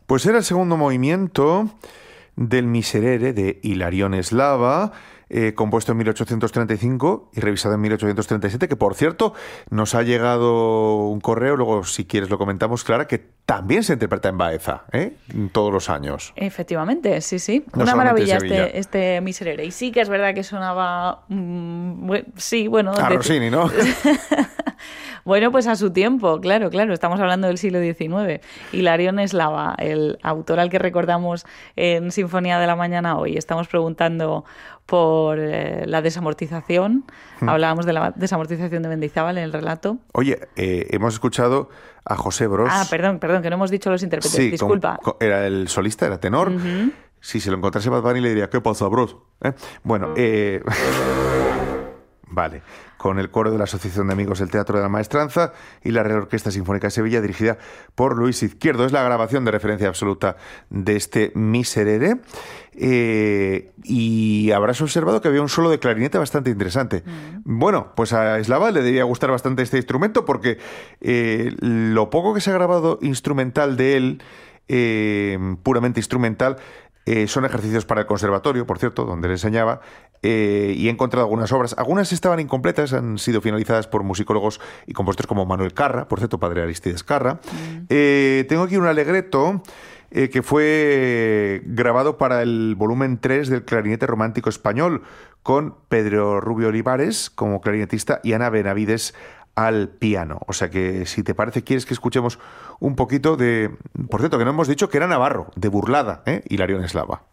Pues era el segundo movimiento del Miserere de Hilarión Eslava, compuesto en 1835 y revisado en 1837, que por cierto nos ha llegado un correo, luego si quieres lo comentamos, Clara, que también se interpreta en Baeza, todos los años. Efectivamente, sí. No una maravilla este Miserere. Y sí que es verdad que sonaba... a Rossini, ¿no? Bueno, pues a su tiempo, claro, estamos hablando del siglo XIX. Hilarión Eslava, el autor al que recordamos en Sinfonía de la Mañana hoy. Estamos preguntando por la desamortización. Hablábamos de la desamortización de Mendizábal en el relato. Oye, hemos escuchado a José Bros. Perdón, que no hemos dicho los intérpretes, sí, disculpa. Era el solista, era tenor. Uh-huh. Si se lo encontrase Bad Bunny le diría, ¿qué pasa, Bros? Bueno, vale. Con el coro de la Asociación de Amigos del Teatro de la Maestranza y la Real Orquesta Sinfónica de Sevilla, dirigida por Luis Izquierdo. Es la grabación de referencia absoluta de este Miserere. Y habrás observado que había un solo de clarinete bastante interesante. Bueno, pues a Eslava le debería gustar bastante este instrumento porque lo poco que se ha grabado instrumental de él, puramente instrumental, son ejercicios para el conservatorio, por cierto, donde le enseñaba, y he encontrado algunas obras. Algunas estaban incompletas, han sido finalizadas por musicólogos y compositores como Manuel Carra, por cierto, padre de Aristides Carra. Tengo aquí un alegreto que fue grabado para el volumen 3 del Clarinete Romántico Español, con Pedro Rubio Olivares como clarinetista y Ana Benavides al piano. O sea que, si te parece, quieres que escuchemos un poquito de... Por cierto, que no hemos dicho que era navarro, de Burlada, Hilarión Eslava.